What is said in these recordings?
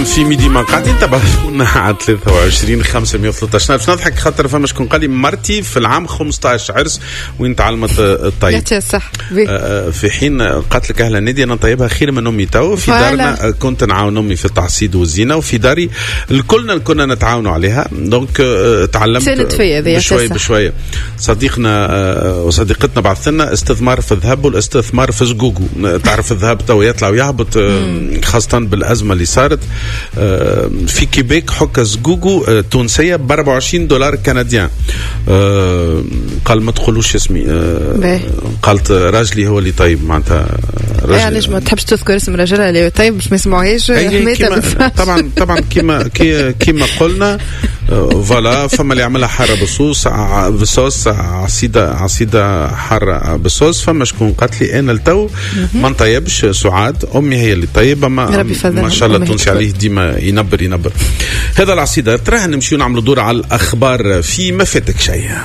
في ميدي ما قاعدين تبعثونا على 23 513. باش نضحك خاطر فما شكون قال لي مرتي في العام 15 عرس وين تعلمت الطيب. صح. في حين قالت لك اهلا نادي انا طيبها خير من امي تو في دارنا كنت نعاون امي في التعصيد والزينه وفي داري الكلنا كنا نتعاونوا عليها. دونك تعلمت بشوي بشوي. صديقنا وصديقتنا بعث لنا استثمار في الذهب والاستثمار في زقوقو. تعرف الذهب تو يطلع ويهبط خاصه بالازمه اللي صارت في كيبيك. حكى زقوقو تونسيه ب $24 كنديان. قال ما تقولوش اسمي. قالت راجلي هو اللي طيب معناتها يعني ما تحبش تذكر اسم رجلها اللي طيب مش ما يسمعوهاش. طبعا كيما قلنا فوالا. فما اللي يعملها حاره بصوص عصيده حاره بصوص. فما شكون قالت لي انا التو ما نطيبش سعاد امي هي اللي طيبه ما شاء الله تونسي عليه ديما ينبر. هذا العصيده تراه نمشيو نعملوا دور على الاخبار في ما فاتك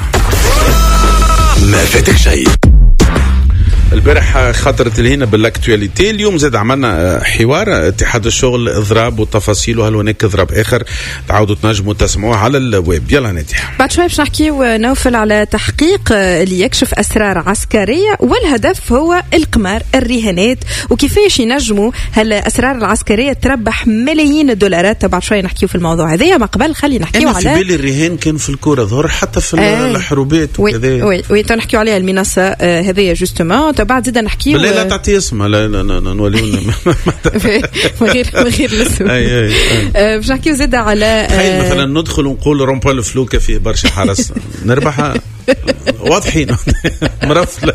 شيء. البارح خاطرت لهنا بالاكتواليتي. اليوم زاد عملنا حوار اتحاد الشغل اضراب وتفاصيل وهل هناك اضراب اخر تعودوا تنجموا تسمعوه على الويب. يلا نتيح بعد شوي باش نحكيو نوفل على تحقيق اللي يكشف اسرار عسكريه والهدف هو القمار الرهانات وكيفاش ينجموا هالاسرار العسكريه تربح ملايين الدولارات. بعد شوي نحكيو في الموضوع هذايا. ما قبل خلي نحكيو على في بالي الرهان كان في الكره ظهر حتى في الحروبات وكذا. وي تنحكيو عليها المنصه هذه جوستومون. بعد زيد نحكيو بالله لا تعطي اسمها لا نوليونا غير الاسم. باش نحكيو زيد على مثلا ندخل ونقول رومبوان الفلوكه فيه برشا حرس نربح واضحين مرفله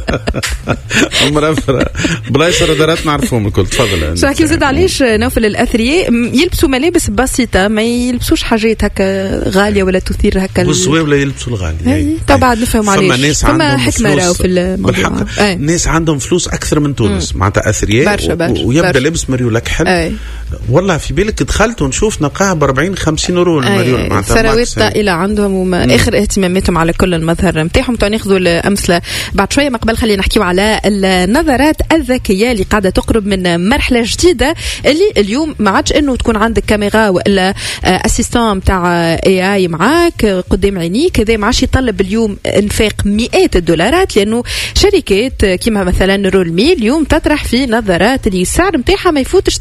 بلايص رادارات نعرفهم الكل. تفضل. باش نحكيو زيد علاش نوفل الاثرياء يلبسوا ملابس بسيطه ما يلبسوش حاجات هكا غاليه ولا تثير هكا والزواج ولا يلبسوا الغالي. طبعا نفهم علاش فما حكمه راهو في الموضوع. الناس عندهم فلوس اكثر من تونس معناتها اثرياء ويبدا لبس مريول كحل. والله في بالك دخلت ونشوف نقاها ب40-50 يورو المريول معناتها ثروات طائله عندهم وما اخر اهتماماتهم على كل المظهر نتاعهم. ناخذوا الامثله بعد شويه. ما قبل خلينا نحكيو على النظارات الذكيه اللي قاعده تقرب من مرحله جديده اللي اليوم ما عادش انه تكون عندك كاميرا ولا اسيستون تاع اي معاك قدام عينيك. هذا ما عادش يطلب اليوم انفاق مئات الدولارات لانه شركات كيما مثلا رولمي اليوم تطرح في نظارات اللي السعر نتاعها ما يفوتش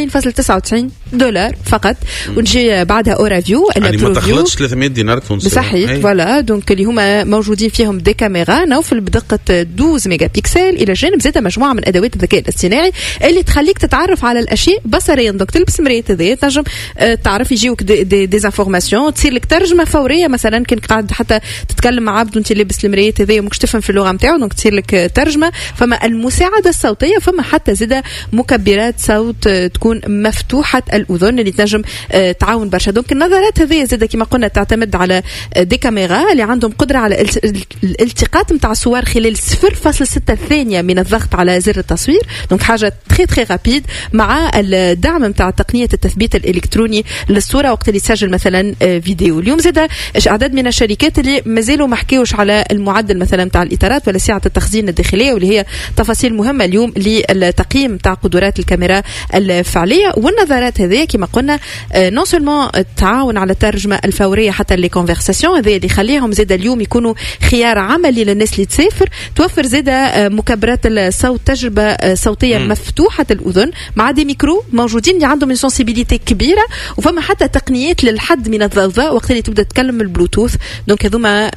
$99.99 فقط. ونجي بعدها اورافيو يعني ما تخلطش 300 دينار تونسي صحيح. فوالا دونك اللي هما موجودين فيهم دي كاميرا نوفل بدقه 12 ميجا بيكسل. الى جانب زيادة مجموعه من ادوات الذكاء الاصطناعي اللي تخليك تتعرف على الاشياء بصريا. دونك تلبس مرايه هذه تنجم تعرف يجيوك دي انفورماسيون تصير لك ترجمه فوريه. مثلا كنت قاعد حتى تتكلم مع عبد وانت لابس المرايه هذه وماكش تفهم في اللغه نتاعو دونك تصير لك ترجمه. فما المساعده الصوتيه فما حتى زيادة مكبرات صوت تكون مفتوحه الاذن اللي تنجم تعاون برشا. دونك النظارات هذه زيادة كما قلنا تعتمد على دي كاميرا اللي عندهم قدره على الالتقاط نتاع الصور خلال 0.6 ثانيه من الضغط على زر التصوير. دونك حاجه تري رابيد مع الدعم نتاع تقنيه التثبيت الالكتروني للصوره وقت اللي تسجل مثلا فيديو. اليوم زاد عدد من الشركات اللي مازالوا ما حكيوش على المعدل مثلا نتاع الاطارات ولا سعه التخزين الداخليه واللي هي تفاصيل مهمه اليوم للتقييم نتاع قدرات الكاميرا الفعليه. والنظارات هذه كما قلنا نون سولمون التعاون على الترجمه الفوريه حتى لي كونفرساسيون هذه اللي يخليهم زاد اليوم يكونوا خيار عملي للناس اللي تسافر. توفر زاده مكبرات الصوت تجربه صوتيه مفتوحه الاذن مع دي ميكرو موجودين اللي عندهم سنسيبيليتي كبيره وفما حتى تقنيات للحد من الضوضاء وقت اللي تبدا تتكلم البلوتوث. دونك هذوما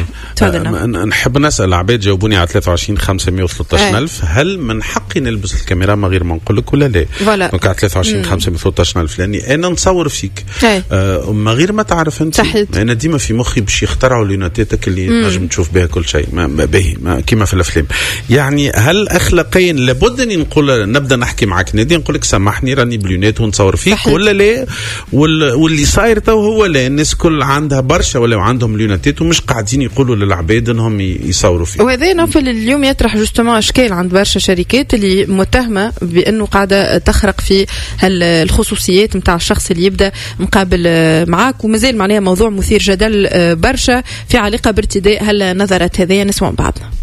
نحب نسال عباد جاوبوني على 23,513,000 هل من حقي نلبس الكاميرا ما غير ما نقول لك ولا لا؟ دونك على 23,513,000 لاني انا نصور فيك ما غير ما تعرف انت. انا ديما في مخي باش يخترعوا ليناتاتك اللي نجم تشوف بها كل شيء ما باهي كما في الافلام. يعني هل اخلاقيا لابد اني نقول نبدا نحكي معك نادي نقول لك سامحني راني بليونات ونصور فيك ولا لا؟ واللي صاير تو هو لا الناس كل عندها برشا ولا عندهم ليوناتات ومش قاعدين يقولوا للعباد انهم يصوروا فيك. وهذا نوفل اليوم يطرح جوستومون اشكال عند برشا شركات اللي متهمه بانه قاعده تخرق في الخصوصيات نتاع الشخص اللي يبدا مقابل معاك. ومازال معناها موضوع مثير جدل برشا في علاقه بارتداء هالنظارات هذه. نسمع بعضنا.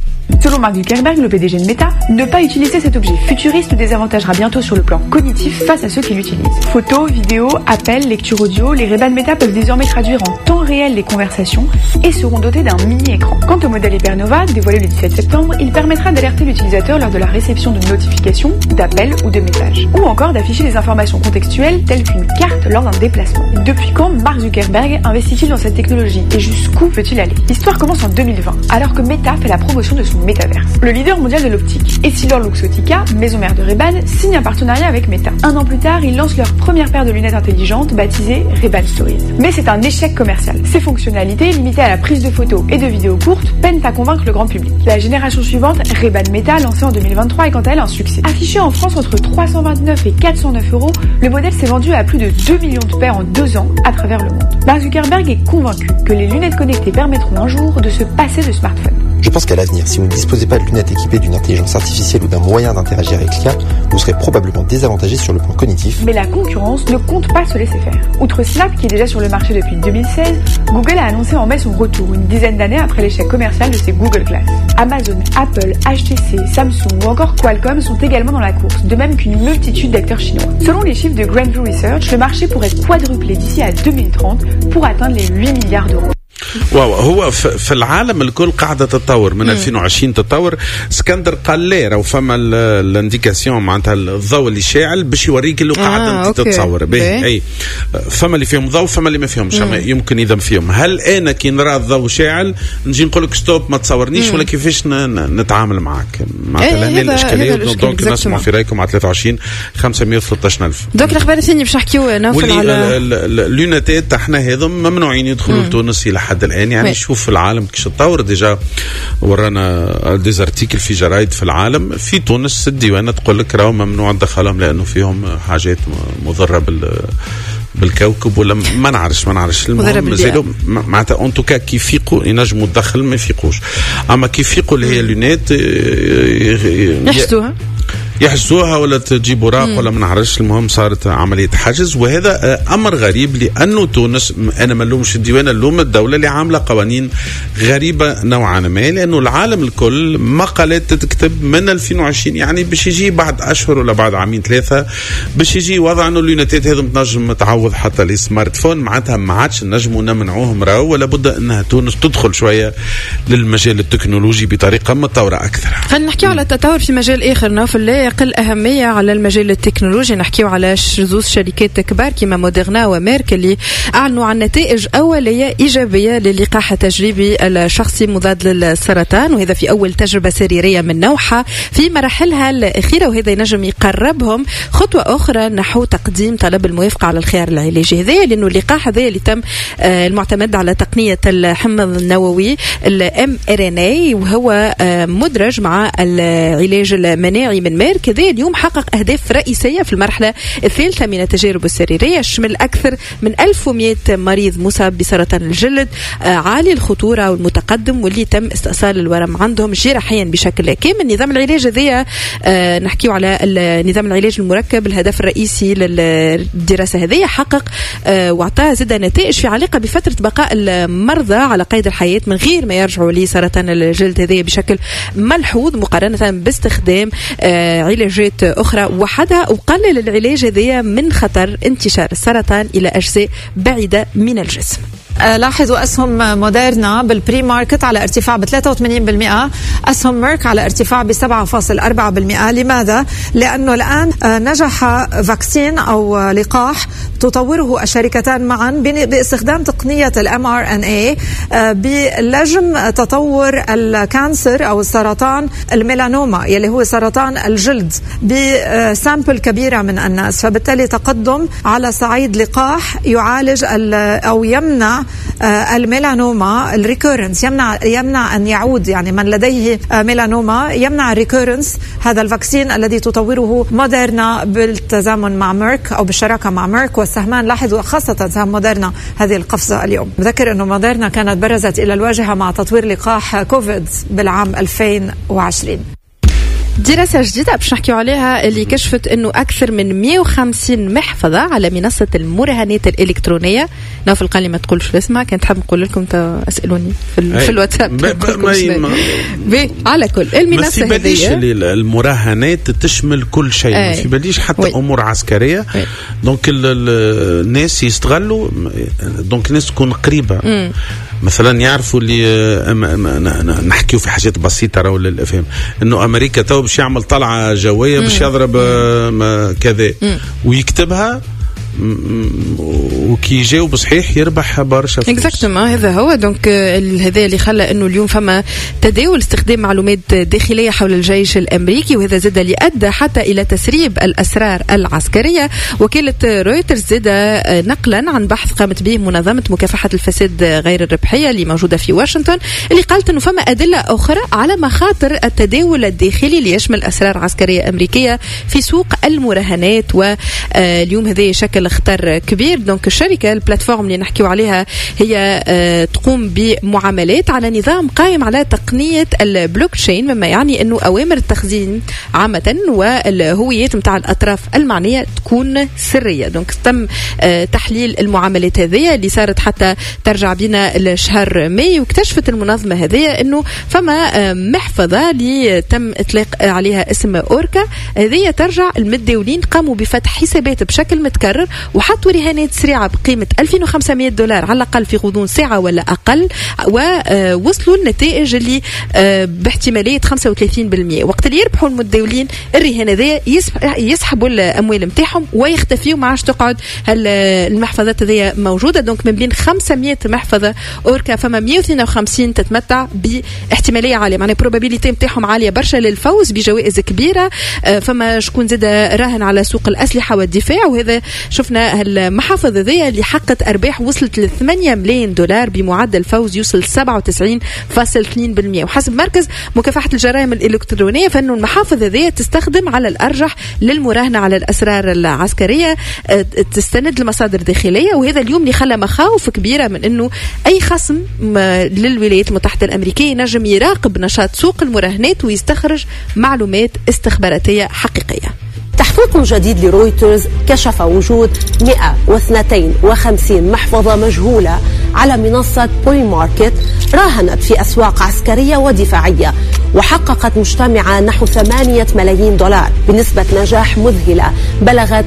Selon Mark Zuckerberg, le PDG de Meta, ne pas utiliser cet objet futuriste nous désavantagera bientôt sur le plan cognitif face à ceux qui l'utilisent. Photos, vidéos, appels, lecture audio, les Ray-Ban Meta peuvent désormais traduire en temps réel les conversations et seront dotés d'un mini-écran. Quant au modèle Hypernova, dévoilé le 17 septembre, il permettra d'alerter l'utilisateur lors de la réception de notifications, d'appels ou de messages. Ou encore d'afficher des informations contextuelles telles qu'une carte lors d'un déplacement. Depuis quand Mark Zuckerberg investit-il dans cette technologie et jusqu'où peut-il aller? L'histoire commence en 2020, alors que Meta fait la promotion de son métaverse. Le leader mondial de l'optique, EssilorLuxottica, maison mère de Ray-Ban, signe un partenariat avec Meta. Un an plus tard, ils lancent leur première paire de lunettes intelligentes baptisée Ray-Ban Stories. Mais c'est un échec commercial. Ces fonctionnalités, limitées à la prise de photos et de vidéos courtes, peinent à convaincre le grand public. La génération suivante, Ray-Ban Meta, lancée en 2023, est quant à elle un succès. Affiché en France entre 329 et 409 €, le modèle s'est vendu à plus de 2 millions de paires en 2 ans à travers le monde. Mark Zuckerberg est convaincu que les lunettes connectées permettront un jour de se passer de smartphone. Je pense qu'à l'avenir, si vous ne disposez pas de lunettes équipées d'une intelligence artificielle ou d'un moyen d'interagir avec l'IA, vous serez probablement désavantagé sur le plan cognitif. Mais la concurrence ne compte pas se laisser faire. Outre Snap, qui est déjà sur le marché depuis 2016, Google a annoncé en mai son retour, une dizaine d'années après l'échec commercial de ses Google Glass. Amazon, Apple, HTC, Samsung ou encore Qualcomm sont également dans la course, de même qu'une multitude d'acteurs chinois. Selon les chiffres de Grandview Research, le marché pourrait quadrupler d'ici à 2030 pour atteindre les 8 milliards d'euros. واو هو في العالم الكل قاعده تتطور من 2020 تطور. اسكندر قال لي راه فما الانديكاسيون معناتها الضوء اللي شاعل باش يوريك اللي قاعده انت تتصور به. اي فما اللي فيهم ضوء فما اللي ما فيهمش. يمكن اذا فيهم هل انا كي نرى الضوء شاعل نجي نقول لك ستوب ما تصورنيش ولا كيفاش نتعامل معك معناتها هذه الاشكاليه. دونك نسمع في رايكم على 23 513000. دونك الاخبار الثانيه باش نحكيو نوفل على اللوناتات احنا هذم ممنوعين يدخلوا لتونس الى حد الآن. يعني شوف في العالم كيش تطور. ديجا ورانا ديزارتيكل في جرايد في العالم. في تونس الديوانة تقول لك راهو ممنوع دخلهم لأنه فيهم حاجات مضرة بالكوكب ولا ما نعرفش المهم زيدوا معناتها اون توكا كي يفيقوا ينجموا تدخل ما يفيقوش. اما كي يفيقوا اللي هي اللونات يحجزوها ولا تجيب وراق ولا ما نعرفش. المهم صارت عمليه حجز وهذا امر غريب لانه تونس انا ما نلومش الديوانه نلوم الدوله اللي عامله قوانين غريبه نوعا ما لانه العالم الكل مقالات تكتب من 2020 يعني باش يجي بعد اشهر ولا بعد عامين ثلاثه باش يجي وضع انه اللوناتات هذم تنجم تعوض حتى السمارت فون. معناتها ما عادش نجموا نمنعوهم راهو ولا بد انها تونس تدخل شويه للمجال التكنولوجي بطريقه متطوره اكثر. خلينا نحكي على التطور في مجال اخر نوفل لا يقل أهمية على المجال التكنولوجي. نحكيو على زوز شركات كبار كما موديرنا وميرك اللي أعلنوا عن نتائج أولية إيجابية للقاح التجريبي الشخصي مضاد للسرطان وهذا في أول تجربة سريرية من نوعها في مراحلها الأخيرة وهذا ينجم يقربهم خطوة أخرى نحو تقديم طلب الموافقة على الخيار العلاجي هذا لأنه اللقاح هذا اللي تم المعتمد على تقنية الحمض النووي mRNA وهو مدرج مع العلاج المناعي من ميرك هذا اليوم حقق أهداف رئيسية في المرحلة الثالثة من التجارب السريرية شمل أكثر من 1100 مريض مصاب بسرطان الجلد عالي الخطورة والمتقدم واللي تم استئصال الورم عندهم جراحيا بشكل كامل. نظام العلاج هذا نحكيه على نظام العلاج المركب. الهدف الرئيسي للدراسة هذه حقق واعطاه زاد نتائج في علاقة بفترة بقاء المرضى على قيد الحياة من غير ما يرجعوا لسرطان الجلد هذا بشكل ملحوظ مقارنة باستخدام علاجات أخرى وحدها وقلل العلاج هذا من خطر انتشار السرطان إلى أجزاء بعيدة من الجسم. لاحظوا أسهم موديرنا بالبري ماركت على ارتفاع ب 83%، أسهم ميرك على ارتفاع ب 7.4%. لماذا؟ لأنه الآن نجح فاكسين أو لقاح تطوره الشركتان معا باستخدام تقنية mRNA بلجم تطور الكانسر أو السرطان الميلانوما يلي هو سرطان الجلد بسامبل كبيرة من الناس، فبالتالي تقدم على صعيد لقاح يعالج أو يمنع الميلانوما الريكورنس، يمنع أن يعود، يعني من لديه ميلانوما يمنع الريكورنس. هذا الفاكسين الذي تطوره موديرنا بالتزامن مع ميرك أو بالشراكة مع ميرك والسهمان. لاحظوا خاصة سهم موديرنا هذه القفزة اليوم. بذكر أنه موديرنا كانت برزت إلى الواجهة مع تطوير لقاح كوفيد بالعام 2020. دراسة جديدة باش نحكيو عليها اللي كشفت انه اكثر من 150 محفظة على منصة المراهنات الالكترونية. نوف القال ما تقولش اسمها، كنت حاب نقول لكم اسالوني في الواتساب على كل المنصة هذه. ما في باليش المراهنات تشمل كل شيء، ما في باليش حتى امور عسكرية. دونك الناس يستغلوا، دونك الناس تكون قريبة مثلا يعرفوا اللي نحكيو في حاجات بسيطة راهو للافهام انه امريكا تو باش يعمل طلعة جوية باش يضرب كذا ويكتبها وكي يجاوب صحيح يربح برشا فلوس. اكزاكتومون هذا هو. دونك هذا اللي خلى انه اليوم فما تداول استخدام معلومات داخليه حول الجيش الامريكي، وهذا زاد اللي ادى حتى الى تسريب الاسرار العسكريه. وكاله رويترز زاد نقلا عن بحث قامت به منظمه مكافحه الفساد غير الربحيه اللي موجوده في واشنطن، اللي قالت انه فما ادله اخرى على مخاطر التداول الداخلي اللي يشمل اسرار عسكريه امريكيه في سوق المراهنات. واليوم هذا شكل خطر كبير. دونك الشركة البلاتفورم اللي نحكيو عليها هي تقوم بمعاملات على نظام قائم على تقنية البلوك تشين، مما يعني أنه أوامر التخزين عامة والهويات متاع الأطراف المعنية تكون سرية. دونك تم تحليل المعاملات هذه اللي صارت حتى ترجع بنا لشهر ماي، واكتشفت المنظمة هذه أنه فما محفظة اللي تم إطلاق عليها اسم أوركا. هذه ترجع المتداولين قاموا بفتح حسابات بشكل متكرر وحطوا رهانات سريعة بقيمة $2500 على الأقل في غضون ساعة ولا أقل، ووصلوا النتائج اللي باحتمالية 35%. وقت اللي يربحوا المتداولين الرهان ذي يسحبوا الأموال متاعهم ويختفيوا، ما عادش تقعد المحفظات ذي موجودة. دونك من بين 500 محفظة أوركا فما 152 تتمتع باحتمالية عالية، معنى probability متاعهم عالية برشا للفوز بجوائز كبيرة. فما شكون زاد راهن على سوق الأسلحة والدفاع، وهذا شفنا المحافظ ذي اللي حققت أرباح وصلت ل $8 مليون بمعدل فوز يوصل 97.2%. وحسب مركز مكافحة الجرائم الإلكترونية فإنه المحافظ ذي تستخدم على الأرجح للمراهنة على الأسرار العسكرية، تستند لمصادر داخلية. وهذا اليوم اللي خلى مخاوف كبيرة من إنه أي خصم للولايات المتحدة الأمريكية نجم يراقب نشاط سوق المراهنات ويستخرج معلومات استخباراتية حقيقية. تحقيق جديد لرويترز كشف وجود 152 محفظة مجهولة على منصة بولي ماركت راهنت في أسواق عسكرية ودفاعية، وحققت مجتمعة نحو $8 ملايين بنسبة نجاح مذهلة بلغت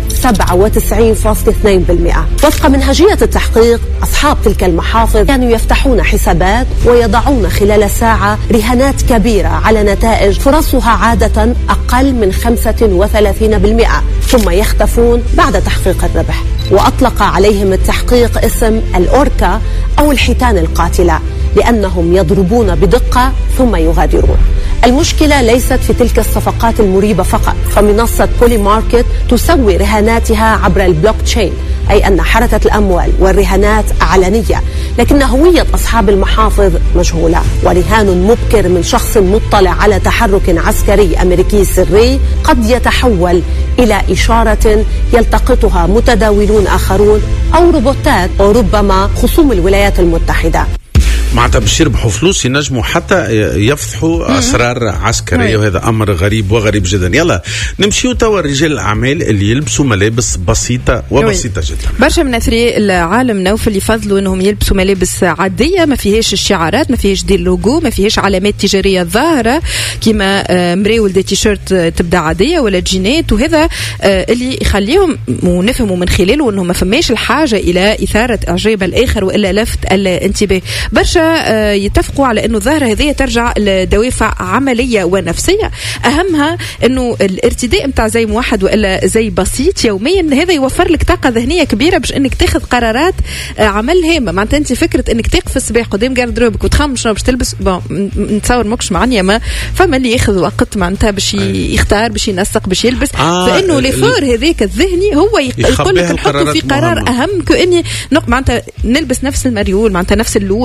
97.2%. وفق منهجية التحقيق، أصحاب تلك المحافظ كانوا يفتحون حسابات ويضعون خلال ساعة رهانات كبيرة على نتائج فرصها عادة أقل من 35%، ثم يختفون بعد تحقيق الربح. وأطلق عليهم التحقيق اسم الأوركا أو الحيتان القاتلة، لأنهم يضربون بدقة ثم يغادرون. المشكلة ليست في تلك الصفقات المريبة فقط، فمنصة بولي ماركت تسوي رهاناتها عبر البلوك تشين، أي أن حركة الأموال والرهانات علنية، لكن هوية أصحاب المحافظ مجهولة. ورهان مبكر من شخص مطلع على تحرك عسكري أمريكي سري قد يتحول إلى إشارة يلتقطها متداولون آخرون أو روبوتات، أو ربما خصوم الولايات المتحدة. معناتها باش يربحوا فلوس ينجموا حتى يفضحوا أسرار عسكرية، وهذا أمر غريب وغريب جدا. يلا نمشيو توا رجال الأعمال اللي يلبسوا ملابس بسيطة وبسيطة جدا. برشا من أثري العالم نوف اللي يفضلوا أنهم يلبسوا ملابس عادية ما فيهاش الشعارات، ما فيهاش دي اللوجو، ما فيهاش علامات تجارية ظاهرة كما مراول دي تيشيرت تبدا عادية ولا جينات. وهذا اللي يخليهم ونفهموا من خلاله أنهم ما فماش الحاجة إلى إثارة إعجاب الآخر وإلا لفت الانتباه. برشا يتفقوا على أنه الظاهرة هذه ترجع لدوافع عملية ونفسية، أهمها أنه الارتداء متاع زي موحد وإلا زي بسيط يوميا، هذا يوفر لك طاقة ذهنية كبيرة باش أنك تاخذ قرارات عمل هامة. معناتها أنت فكرة أنك تقف الصباح قدام جاردروبك وتخمم شنو باش تلبس، نتصور ماكش معني، ما فما اللي ياخذ وقت معناتها باش يختار، باش ينسق، باش يلبس. فإنه ليفور هذاك الذهني هو يقول لك نحطه في قرار أهم، كأني معناتها نلبس نفس المريول، معناتها نفس اللون وإلا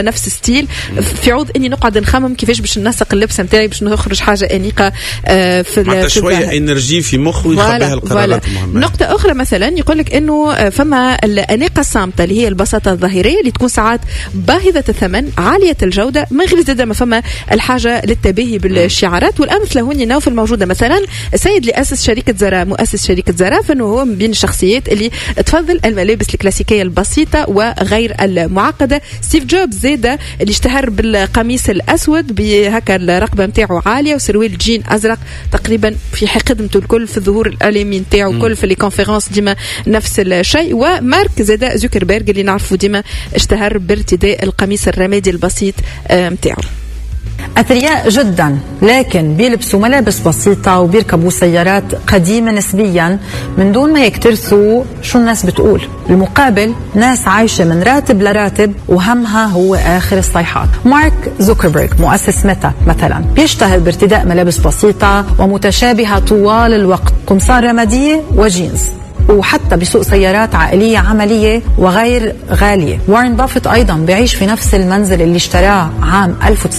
نفس ستيل، في عوض اني نقعد نخمم كيفاش باش ننسق اللبس نتاعي باش نخرج حاجه انيقه في شويه انرجي في مخ ويخبيها القرارات المهمه. نقطه اخرى مثلا يقول لك انه فما الاناقه الصامته اللي هي البساطه الظاهريه اللي تكون ساعات باهظه الثمن عاليه الجوده، من غير زاده ما فما الحاجه للتباهي بالشعارات. والامثله هوني نوفل موجوده، مثلا السيد اللي اسس شركه زارا، مؤسس شركه زارا، فانه هو من بين الشخصيات اللي تفضل الملابس الكلاسيكيه البسيطه وغير المعقده. ستيف جوبز زاده اللي اشتهر بالقميص الاسود بهكا الرقبه نتاعو عاليه وسروال جين ازرق تقريبا في خدمته الكل في الظهور الاعلامي نتاعو كل في لي كونفيرونس ديما نفس الشيء. ومارك زاده زوكربيرغ اللي نعرفوا ديما اشتهر بارتداء القميص الرمادي البسيط نتاعو. أثرياء جدا، لكن بيلبسوا ملابس بسيطة وبيركبوا سيارات قديمة نسبيا من دون ما يكترثوا شو الناس بتقول. المقابل ناس عايشة من راتب لراتب وهمها هو آخر الصيحات. مارك زوكربيرغ مؤسس ميتا مثلا بيشتهر بارتداء ملابس بسيطة ومتشابهة طوال الوقت، قمصان رمادية وجينز، وحتى بسوق سيارات عائلية عملية وغير غالية. وارن بافيت أيضا بيعيش في نفس المنزل اللي اشتراه عام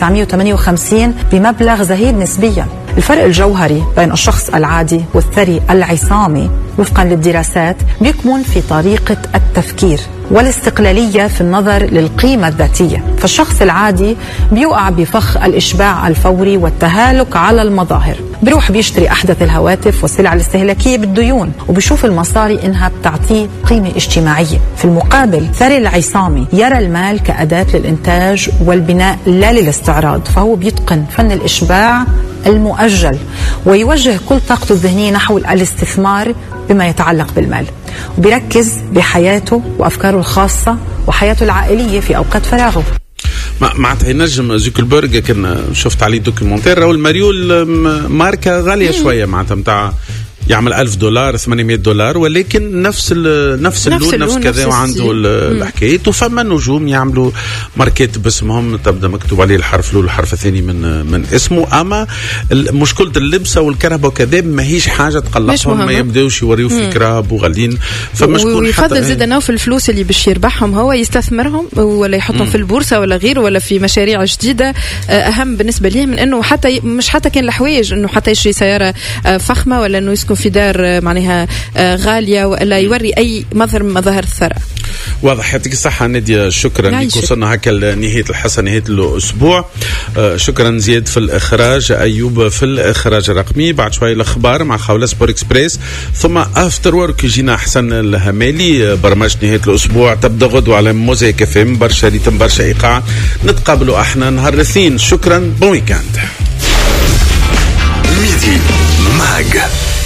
1958 بمبلغ زهيد نسبيا. الفرق الجوهري بين الشخص العادي والثري العصامي وفقا للدراسات بيكمن في طريقة التفكير والاستقلالية في النظر للقيمة الذاتية. فالشخص العادي بيوقع بفخ الإشباع الفوري والتهالك على المظاهر، بيروح بيشتري أحدث الهواتف والسلع الاستهلاكية بالديون وبيشوف المصاري إنها بتعطيه قيمة اجتماعية. في المقابل ثري العصامي يرى المال كأداة للإنتاج والبناء لا للاستعراض، فهو بيتقن فن الإشباع المؤجل ويوجه كل طاقته الذهنية نحو الاستثمار بما يتعلق بالمال، وبيركز بحياته وأفكاره الخاصة وحياته العائلية في أوقات فراغه. معناتها ينجم زوكربيرغ كان شفت عليه دوكيومنتير راهو الماريول ماركة غالية شوية معناتها متاع يعمل $1000 $800، ولكن نفس اللون نفس كذا وعنده الحكاية. وفما نجوم يعملوا ماركات باسمهم تبدا مكتوب عليه الحرف الأول والحرف الثاني من اسمه. اما مشكلة اللبسة والكرهبة وكذا ماهيش حاجة تقلقهم، ما يبداوش يوريو فكرة وغالين. فما شكون ويفضل زيد انه في الفلوس اللي باش يربحهم هو يستثمرهم ولا يحطهم في البورصة ولا غيره ولا في مشاريع جديدة أهم بالنسبة ليه من انه حتى مش حتى كان الحوايج انه حتى يشتري سيارة فخمة ولا انه يسكن في دار معناها غالية ولا يوري أي مظهر من مظاهر الثراء. واضح. يعطيك الصحة نادية، شكرا لك. وصلنا هكا لنهاية الحصة، نهاية الأسبوع. شكرا زياد في الإخراج، أيوب في الإخراج الرقمي. بعد شوية الأخبار مع خولة سبور إكسبريس، ثم أفتر وورك يجينا حسن الهمالي. برمج نهاية الأسبوع تبدأ غدوة على موزايك FM. برشا ريتم برشا إيقاع، نتقابلوا احنا نهار الاثنين. شكرا، بون ويكاند. ميدي ماج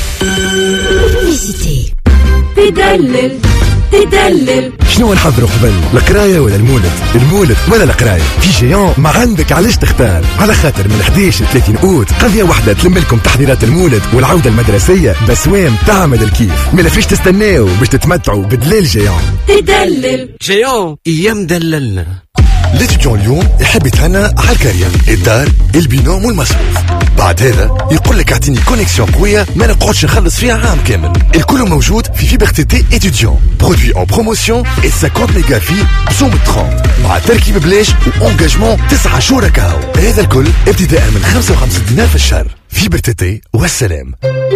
تدلل. شنو نحضروا قبل القرايه ولا المولد ولا القرايه؟ في جيون ما عندك علاش تختار، على خاطر من 11 ل 30 اوت قضيه واحده تلم لكم تحضيرات المولد والعوده المدرسيه بسوام تعمل الكيف. ما فيش تستناو باش تتمتعوا بدلال جيون. تدلل جيون ايام دللنا. ليتيديون اليوم يحب يتهنى على الكارير، الدار، البينوم والمصروف. بعد هذا يقول لك اعطيني كونيكسيون قويه ما نقعدش نخلص فيها عام كامل. الكل موجود في فيبر تي تي ايتيديون، برودوي ان بروموسيون et 50 ميجا في بصوم 30 مع تركيب بلاش وانجاجمون 9 شهور كاو. هذا الكل ابتداء من 55 دينار في الشهر. فيبر تي تي والسلام.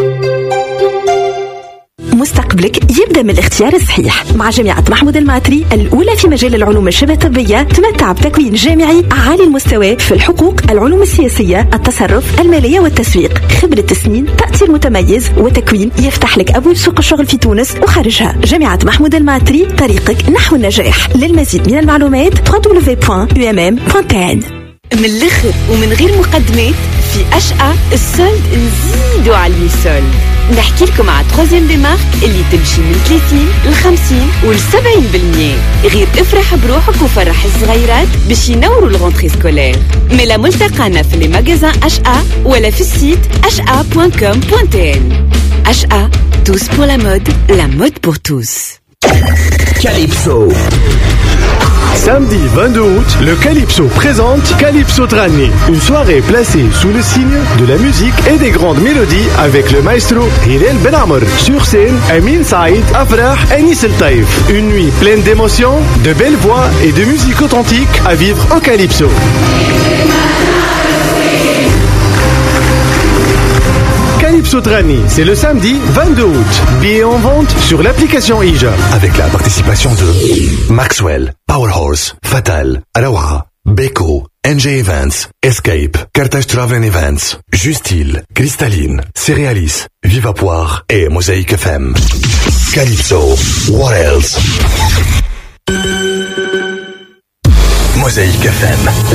مستقبلك يبدأ من الاختيار الصحيح مع جامعة محمود المعتري الأولى في مجال العلوم الشبه طبية. تمتع بتكوين جامعي عالي المستوى في الحقوق، العلوم السياسية، التصرف، المالية والتسويق. خبرة سنين، تأثير متميز وتكوين يفتح لك أبواب سوق الشغل في تونس وخارجها. جامعة محمود المعتري، طريقك نحو النجاح. للمزيد من المعلومات www.umm.tn. من الآخر ومن غير مقدمات، في أشقى السولد نزيدوا على السولد. نحكي لكم على تروزيام دي مارك اللي تمشي من 30 ل 50 و 70%. غير افرح بروحك وفرح الصغيرات باش ينوروا الغونتري سكولير. ملا ملتقانا في لي ماغازان أشقى ولا في السيت ashqa.com.tn. أشقى tous pour la mode pour tous. Calypso Samedi 22 août, le Calypso présente Calypso Trani, une soirée placée sous le signe de la musique et des grandes mélodies avec le maestro Hilal Ben Amr. Sur scène, Amin Saïd, Afrah, Anis El Taïf. Une nuit pleine d'émotions, de belles voix et de musique authentique à vivre au Calypso. Calypso Trani, c'est le samedi 22 août. Billets en vente sur l'application Ija. Avec la participation de Maxwell, Powerhorse, Fatal, Arawa, Beko, NJ Events, Escape, Carthage Travel Events, Justil, Cristalline, Céréalis, Viva Poire et Mosaïque FM. Calypso, what else? Mosaïque FM,